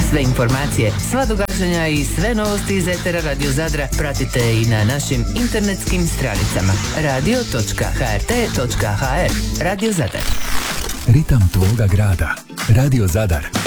Sve informacije, sva događanja i sve novosti iz etera Radio Zadra pratite i na našim internetskim stranicama radio.hrt.hr. Radio Zadar. Ritam tvoga grada. Radio Zadar.